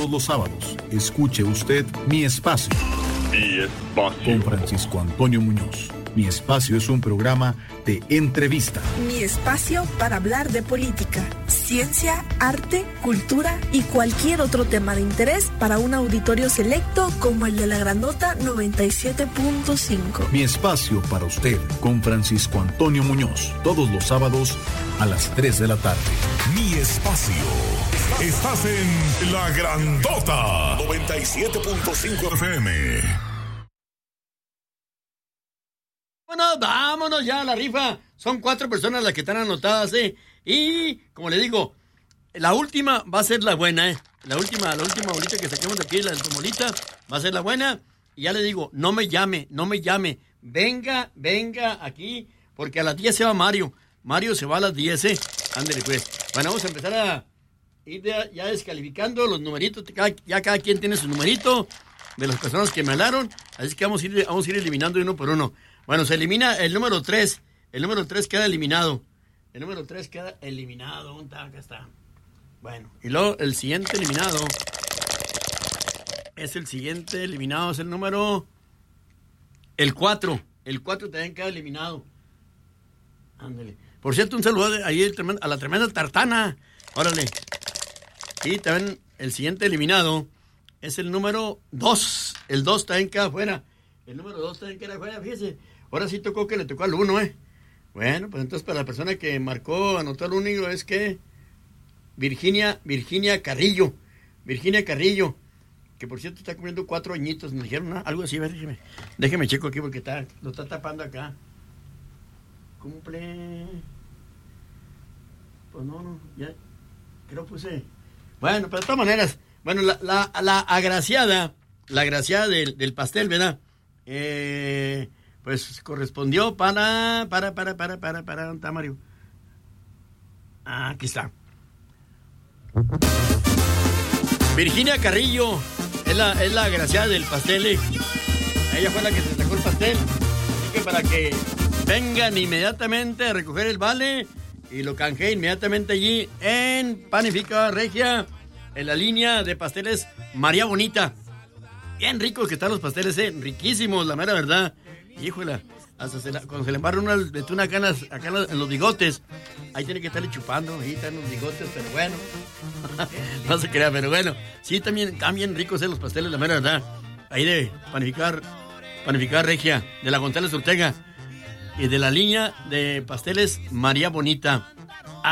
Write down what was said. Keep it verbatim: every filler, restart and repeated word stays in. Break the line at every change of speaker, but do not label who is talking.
Todos los sábados, escuche usted Mi Espacio.
Mi Espacio.
Con Francisco Antonio Muñoz. Mi Espacio es un programa de entrevista.
Mi espacio para hablar de política, ciencia, arte, cultura y cualquier otro tema de interés para un auditorio selecto como el de la Grandota noventa y siete punto cinco.
Mi Espacio para usted con Francisco Antonio Muñoz. Todos los sábados a las tres de la tarde.
Mi Espacio. Estás en La Grandota noventa y siete punto cinco F M.
Vámonos, vámonos ya a la rifa. Son cuatro personas las que están anotadas, ¿eh? Y, como le digo, la última va a ser la buena, ¿eh? La última, la última bolita que saquemos de aquí, la bolita, va a ser la buena. Y ya le digo, no me llame, no me llame. Venga, venga aquí, porque a las diez se va Mario. Mario se va a las diez, ¿eh? Ándale, pues. Bueno, vamos a empezar a ir ya, ya descalificando los numeritos. Cada, ya cada quien tiene su numerito de las personas que me hablaron. Así que vamos a ir, vamos a ir eliminando uno por uno. Bueno, se elimina el número tres. El número tres queda eliminado. El número tres queda eliminado. ¿Dónde está? Acá está. Bueno, y luego el siguiente eliminado es el siguiente eliminado. Es el número... El cuatro. El cuatro también queda eliminado. Ándale. Por cierto, un saludo ahí a la tremenda Tartana. Órale. Y también el siguiente eliminado es el número dos. El dos también queda afuera. El número dos también queda afuera, fíjese. Ahora sí tocó que le tocó al uno, ¿eh? Bueno, pues entonces para la persona que marcó, anotó el único, es que Virginia, Virginia Carrillo. Virginia Carrillo, que por cierto está cumpliendo cuatro añitos. Me dijeron ¿no? algo así, a ver, déjeme, déjeme checo aquí porque está, lo está tapando acá. Cumple... Pues no, no, ya, creo puse... Bueno, pero de todas maneras, bueno, la, la, la agraciada, la agraciada del, del pastel, ¿verdad? Eh... Pues correspondió para, para, para, para, para, para, ¿dónde está Mario? Ah, aquí está. Virginia Carrillo es la, es la agraciada del pastel. ¿eh? Ella fue la que se sacó el pastel. Así que para que vengan inmediatamente a recoger el vale y lo canjeen inmediatamente allí en Panifica Regia, en la línea de pasteles María Bonita. Bien ricos que están los pasteles, ¿eh? Riquísimos, la mera verdad. Híjole, hasta se la, cuando se le embarra una de tuna acá, en, las, acá en, las, en los bigotes, ahí tiene que estarle chupando, ahí están los bigotes, pero bueno, no se crea, pero bueno, sí, también, también ricos eh, los pasteles, la mera verdad, ahí de Panificar, Panificar Regia, de la González Ortega, y de la línea de pasteles María Bonita.